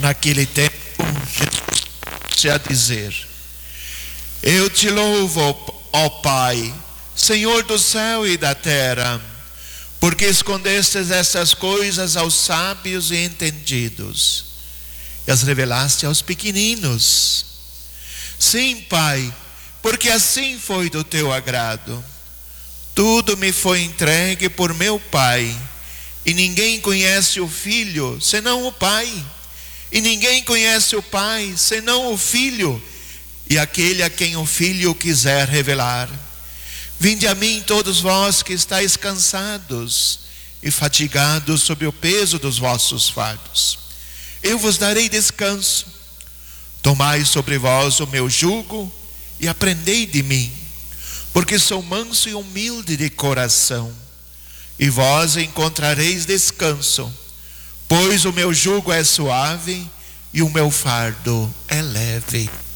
Naquele tempo, Jesus disse a dizer: Eu te louvo, ó Pai, Senhor do céu e da terra, porque escondestes essas coisas aos sábios e entendidos e as revelaste aos pequeninos. Sim, Pai, porque assim foi do teu agrado. Tudo me foi entregue por meu Pai, e ninguém conhece o Filho senão o Pai, e ninguém conhece o Pai senão o Filho, e aquele a quem o Filho quiser revelar. Vinde a mim todos vós que estáis cansados e fatigados sob o peso dos vossos fardos. Eu vos darei descanso. Tomai sobre vós o meu jugo e aprendei de mim, porque sou manso e humilde de coração, e vós encontrareis descanso, pois o meu jugo é suave e o meu fardo é leve.